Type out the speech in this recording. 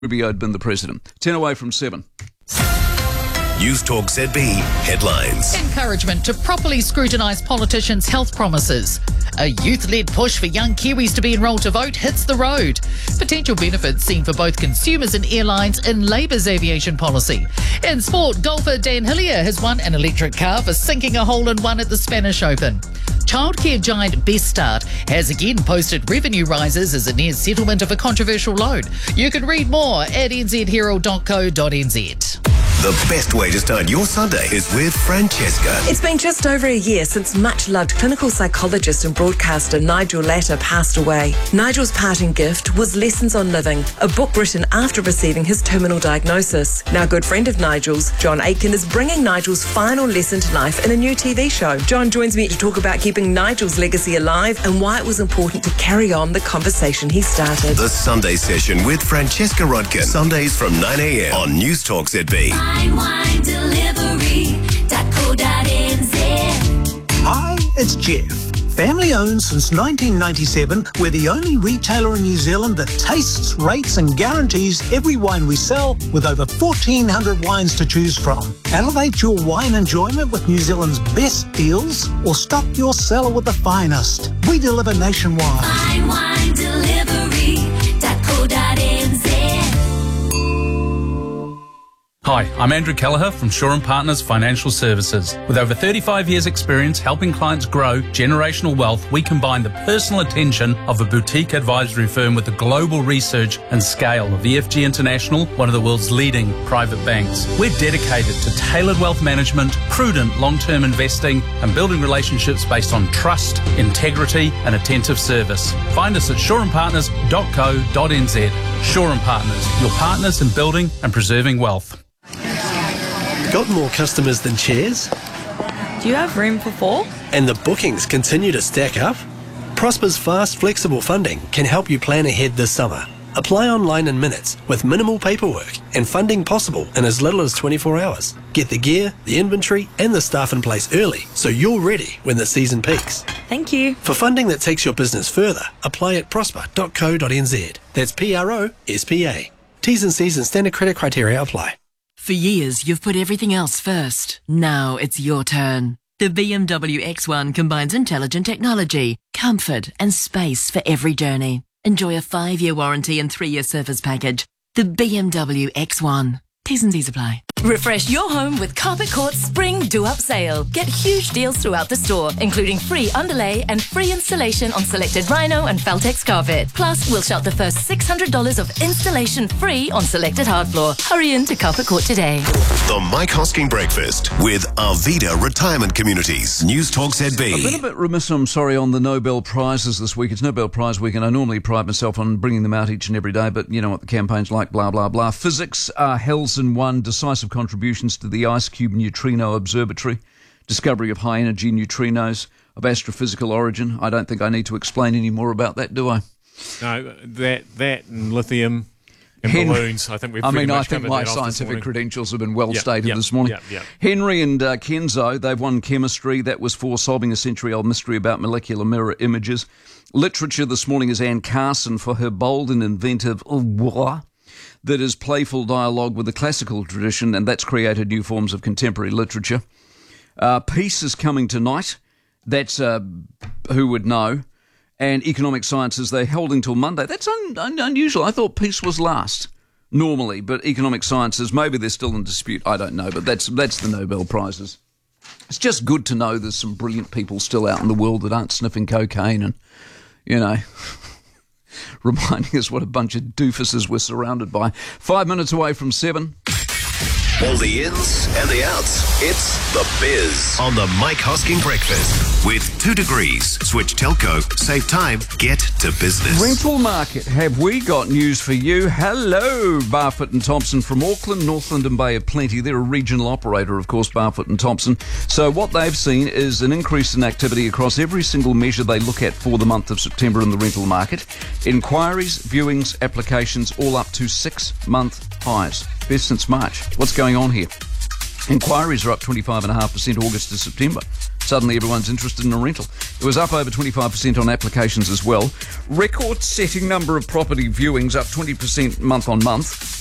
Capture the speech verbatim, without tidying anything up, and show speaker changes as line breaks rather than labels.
Rubio had been the president. Ten away from seven.
News Talk Z B headlines.
Encouragement to properly scrutinise politicians' health promises. A youth-led push for young Kiwis to be enrolled to vote hits the road. Potential benefits seen for both consumers and airlines in Labour's aviation policy. In sport, golfer Dan Hillier has won an electric car for sinking a hole-in-one at the Spanish Open. Childcare giant Best Start has again posted revenue rises as it nears settlement of a controversial loan. You can read more at n z herald dot co dot n z.
The best way to start your Sunday is with Francesca.
It's been just over a year since much-loved clinical psychologist and broadcaster Nigel Latta passed away. Nigel's parting gift was Lessons on Living, a book written after receiving his terminal diagnosis. Now, a good friend of Nigel's, John Aitken, is bringing Nigel's final lesson to life in a new T V show. John joins me to talk about keeping Nigel's legacy alive and why it was important to carry on the conversation he started.
The Sunday Session with Francesca Rodkin. Sundays from nine a m on News Talk Z B.
Wine delivery dot co dot n z.
Hi, it's Jeff. Family owned since nineteen ninety-seven, we're the only retailer in New Zealand that tastes, rates and guarantees every wine we sell with over fourteen hundred wines to choose from. Elevate your wine enjoyment with New Zealand's best deals or stock your cellar with the finest. We deliver nationwide.
Fine wine delivery dot co dot n z.
Hi, I'm Andrew Kelleher from Shaw and Partners Financial Services. With over thirty-five years experience helping clients grow generational wealth, we combine the personal attention of a boutique advisory firm with the global research and scale of E F G International, one of the world's leading private banks. We're dedicated to tailored wealth management, prudent long-term investing and building relationships based on trust, integrity and attentive service. Find us at shaw and partners dot co dot n z. Shaw and Partners, your partners in building and preserving wealth.
Got more customers than chairs?
Do you have room for four?
And the bookings continue to stack up? Prosper's fast, flexible funding can help you plan ahead this summer. Apply online in minutes with minimal paperwork and funding possible in as little as twenty-four hours. Get the gear, the inventory and the staff in place early so you're ready when the season peaks.
Thank you.
For funding that takes your business further, apply at prosper dot co dot n z. That's P R O S P A. T's and C's and standard credit criteria apply.
For years, you've put everything else first. Now it's your turn. The B M W X one combines intelligent technology, comfort and space for every journey. Enjoy a five-year warranty and three-year service package. The B M W X one. T's and C's apply.
Refresh your home with Carpet Court's Spring Do-Up Sale. Get huge deals throughout the store, including free underlay and free installation on selected Rhino and Feltex carpet. Plus, we'll shop the first six hundred dollars of installation free on selected hard floor. Hurry in to Carpet Court today.
The Mike Hosking Breakfast with Arvida Retirement Communities. News Talk Z B.
I've been a bit remiss, I'm sorry, on the Nobel Prizes this week. It's Nobel Prize week, and I normally pride myself on bringing them out each and every day, but you know what the campaign's like, blah, blah, blah. Physics, uh, Helson won decisive contributions to the Ice Cube Neutrino Observatory, discovery of high-energy neutrinos of astrophysical origin. I don't think I need to explain any more about that, do I?
No, that that and lithium and
Henry,
balloons. I think we've.
I mean,
much
I think my scientific credentials have been well
yep,
stated
yep,
this morning.
Yep, yep.
Henry and uh, Kenzo, they've won chemistry. That was for solving a century-old mystery about molecular mirror images. Literature this morning is Anne Carson for her bold and inventive oeuvre that is playful dialogue with the classical tradition, and that's created new forms of contemporary literature. Uh, peace is coming tonight. That's uh, who would know. And economic sciences, they're holding till Monday. That's un- un- unusual. I thought peace was last, normally, but economic sciences, maybe they're still in dispute. I don't know, but that's that's the Nobel Prizes. It's just good to know there's some brilliant people still out in the world that aren't sniffing cocaine and, you know, reminding us what a bunch of doofuses we're surrounded by. Five minutes away from seven.
All the ins and the outs. It's The Biz on the Mike Hosking Breakfast. With two degrees, switch telco, save time, get to business.
Rental market, have we got news for you? Hello, Barfoot and Thompson from Auckland, Northland and Bay of Plenty. They're a regional operator, of course, Barfoot and Thompson. So what they've seen is an increase in activity across every single measure they look at for the month of September in the rental market. Inquiries, viewings, applications, all up to six-month highs. Best since March. What's going on here? Inquiries are up twenty-five point five percent August to September. suddenly everyone's interested in a rental. It was up over twenty-five percent on applications as well. Record-setting number of property viewings, up twenty percent month on month.